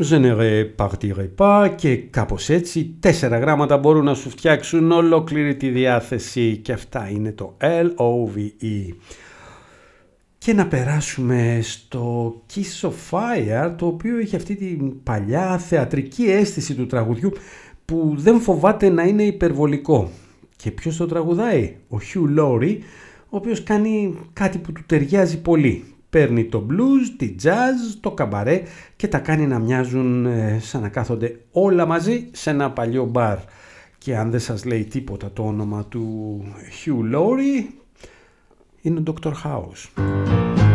Je ne partirai pas και κάπως έτσι 4 γράμματα μπορούν να σου φτιάξουν ολόκληρη τη διάθεση και αυτά είναι το L-O-V-E. Και να περάσουμε στο Kiss of Fire, το οποίο έχει αυτή την παλιά θεατρική αίσθηση του τραγουδιού που δεν φοβάται να είναι υπερβολικό. Και ποιος το τραγουδάει? Ο Hugh Laurie, ο οποίος κάνει κάτι που του ταιριάζει πολύ. Παίρνει το blues, τη jazz, το καμπαρέ και τα κάνει να μοιάζουν σαν να κάθονται όλα μαζί σε ένα παλιό μπαρ. Και αν δεν σας λέει τίποτα το όνομα του Hugh Laurie, είναι ο Dr. House.